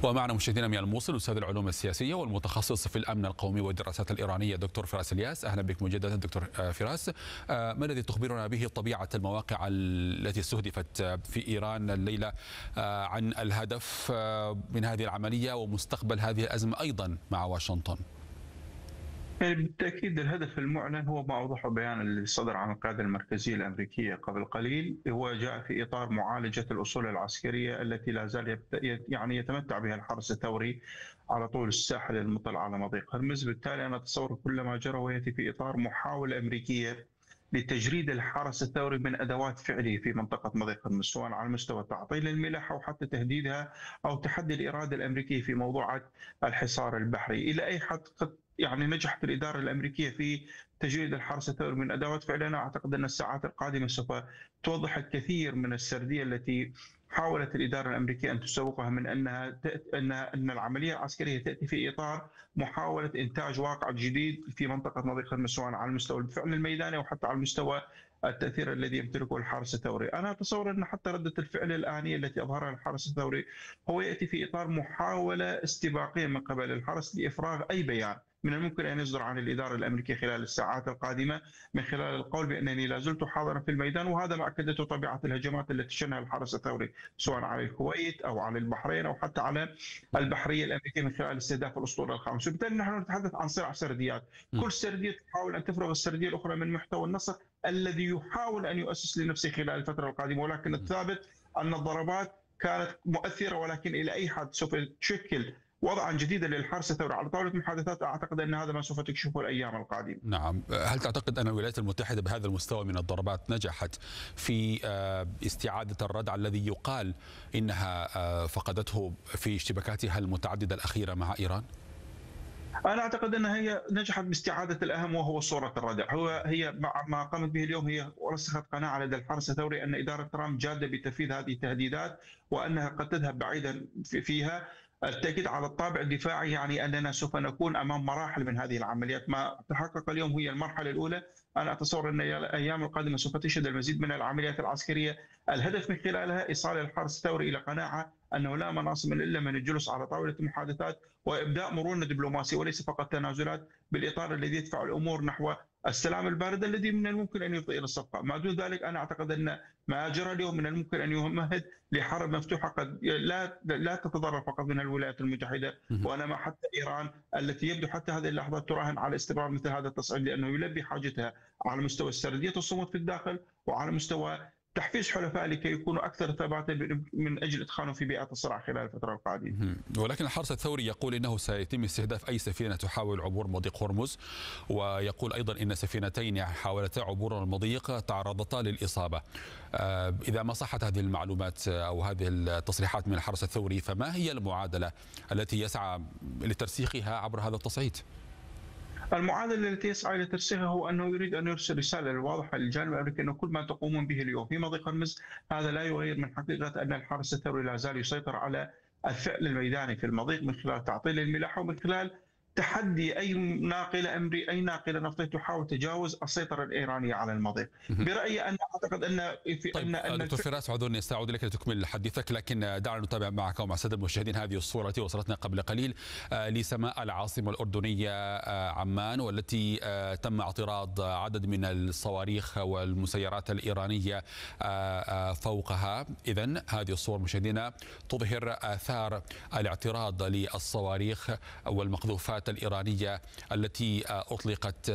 ومعنا مشاهدينا من الموصل أستاذ العلوم السياسية والمتخصص في الأمن القومي والدراسات الإيرانية دكتور فراس الياس. أهلا بك مجددا دكتور فراس. ما الذي تخبرنا به طبيعة المواقع التي استهدفت في إيران الليلة عن الهدف من هذه العملية ومستقبل هذه الأزمة أيضا مع واشنطن؟ بالتأكيد الهدف المعلن هو ما أوضحه بيان اللي صدر عن القيادة المركزية الأمريكية قبل قليل، هو جاء في إطار معالجة الأصول العسكرية التي لا زال يتمتع بها الحرس الثوري على طول الساحل المطل على مضيق هرمز. بالتالي أنا أتصور كل ما جرى ويأتي في إطار محاولة أمريكية لتجريد الحرس الثوري من أدوات فعله في منطقة مضيق هرمز، سواء على مستوى تعطيل الملاحة أو حتى تهديدها أو تحدي الإرادة الأمريكية في موضوع الحصار البحري. إلى أي حد قد نجحت الإدارة الأمريكية في تجريد الحرس الثوري من أدوات فعله؟ أنا أعتقد أن الساعات القادمة سوف توضح الكثير من السردية التي حاولت الإدارة الأمريكية أن تسوقها من أن العملية العسكرية تأتي في إطار محاولة إنتاج واقع جديد في منطقة مضيق هرمز، سواء على المستوى الفعل الميداني أو حتى على المستوى التأثير الذي يمتلكه الحرس الثوري. أنا أتصور أن حتى ردة الفعل الآنية التي أظهرها الحرس الثوري هو يأتي في إطار محاولة استباقية من قبل الحرس لإفراغ أي بيان من الممكن أن يصدر عن الإدارة الأمريكية خلال الساعات القادمة، من خلال القول بأنني لا زلت حاضرا في الميدان، وهذا ما أكدته طبيعة الهجمات التي شنها الحرس الثوري سواء على الكويت أو على البحرين أو حتى على البحرية الأمريكية من خلال استهداف الأسطول الخامس. وبالتالي نحن نتحدث عن صراع سرديات، كل سردية تحاول أن تفرغ السردية الأخرى من محتوى النصر الذي يحاول أن يؤسس لنفسه خلال الفترة القادمة، ولكن الثابت أن الضربات كانت مؤثرة، ولكن إلى أي حد سوف تشكل وضعا جديدا للحرس الثوري على طاولة المحادثات؟ أعتقد أن هذا ما سوف تكشفه الأيام القادمة. نعم، هل تعتقد أن الولايات المتحدة بهذا المستوى من الضربات نجحت في استعادة الردع الذي يقال إنها فقدته في اشتباكاتها المتعددة الأخيرة مع إيران؟ أنا أعتقد أنها هي نجحت باستعادة الأهم وهو صورة الردع. هي ما قامت به اليوم هي رسخت قناعة لدى الحرس الثوري أن إدارة ترامب جادة بتنفيذ هذه التهديدات وأنها قد تذهب بعيدا فيها. التأكيد على الطابع الدفاعي يعني أننا سوف نكون أمام مراحل من هذه العمليات. ما تحقق اليوم هي المرحلة الأولى، أنا أتصور أن الأيام القادمة سوف تشهد المزيد من العمليات العسكرية، الهدف من خلالها إيصال الحرس الثوري إلى قناعة أنه لا مناص من إلا من الجلوس على طاولة المحادثات وإبداء مرونة دبلوماسية وليس فقط تنازلات، بالإطار الذي يدفع الأمور نحو السلام البارد الذي من الممكن أن يفضي إلى الصفقة. مع دون ذلك أنا أعتقد أن ما جرى اليوم من الممكن أن يمهد لحرب مفتوحة قد لا تتضرر فقط من الولايات المتحدة، وأنما حتى إيران التي يبدو حتى هذه اللحظات تراهن على استمرار مثل هذا التصعيد، لأنه يلبي حاجتها على مستوى السردية والصمود في الداخل وعلى مستوى تحفيز حلفاء لكي يكونوا أكثر ثباتا من أجل إدخالهم في بيئة الصراع خلال الفترة القادمة. ولكن الحرس الثوري يقول إنه سيتم استهداف أي سفينة تحاول عبور مضيق هرمز، ويقول أيضا إن سفينتين حاولتا عبور المضيق تعرضتا للإصابة. إذا ما صحت هذه المعلومات أو هذه التصريحات من الحرس الثوري، فما هي المعادلة التي يسعى لترسيخها عبر هذا التصعيد؟ المعادله التي يسعى الى ترسيخها هو انه يريد ان يرسل رساله واضحه للجانب الامريكي انه كل ما تقومون به اليوم في مضيق هرمز هذا لا يغير من حقيقه ان الحرس الثوري لا زال يسيطر على الفعل الميداني في المضيق من خلال تعطيل الملاحه ومن خلال تحدي اي ناقله نفطيه تحاول تجاوز السيطره الايرانيه على المضيق. برايي ان اعتقد ان دكتور فراس، اعذرني استعود اليك لتكمل حديثك، لكن دعنا نتابع معك ومع الساده المشاهدين هذه الصوره التي وصلتنا قبل قليل لسماء العاصمه الاردنيه عمان، والتي تم اعتراض عدد من الصواريخ والمسيرات الايرانيه فوقها. اذا هذه الصور مشاهدينا تظهر اثار الاعتراض للصواريخ والمقذوفات الإيرانية التي أطلقت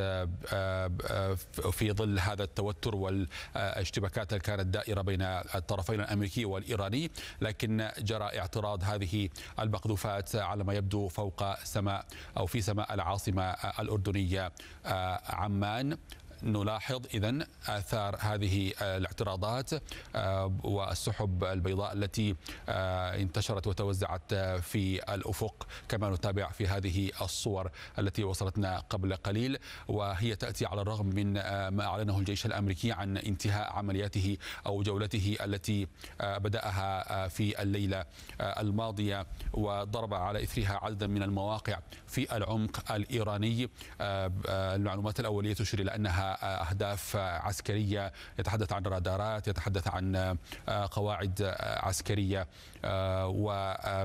في ظل هذا التوتر والاشتباكات التي كانت دائرة بين الطرفين الأمريكي والإيراني، لكن جرى اعتراض هذه المقذوفات على ما يبدو فوق سماء أو في سماء العاصمة الأردنية عمان. نلاحظ إذن آثار هذه الاعتراضات والسحب البيضاء التي انتشرت وتوزعت في الأفق، كما نتابع في هذه الصور التي وصلتنا قبل قليل، وهي تأتي على الرغم من ما أعلنه الجيش الأمريكي عن انتهاء عملياته أو جولته التي بدأها في الليلة الماضية وضرب على إثرها عددا من المواقع في العمق الإيراني. المعلومات الأولية تشير إلى أنها أهداف عسكرية، يتحدث عن رادارات، يتحدث عن قواعد عسكرية و